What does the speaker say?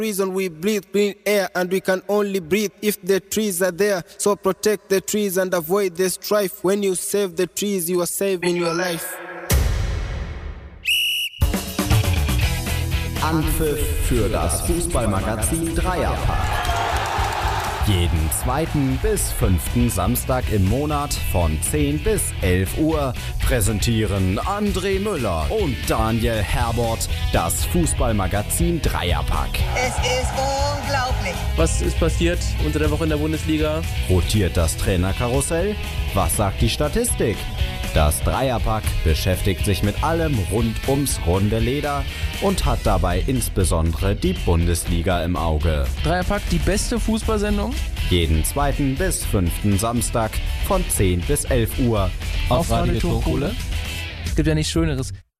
Reason we breathe clean air, and we can only breathe if the trees are there. So protect the trees and avoid the strife. When you save the trees, you are saving your life. Anpfiff für das Fußballmagazin Dreierpack. Jeden 2. bis 5. Samstag im Monat von 10 bis 11 Uhr präsentieren André Müller und Daniel Herbert das Fußballmagazin Dreierpack. Es ist unglaublich. Was ist passiert unter der Woche in der Bundesliga? Rotiert das Trainerkarussell? Was sagt die Statistik? Das Dreierpack beschäftigt sich mit allem rund ums runde Leder und hat dabei insbesondere die Bundesliga im Auge. Dreierpack, die beste Fußballsendung? Jeden 2. bis 5. Samstag von 10 bis 11 Uhr auf Radio Turmkohle. Es gibt ja nichts Schöneres.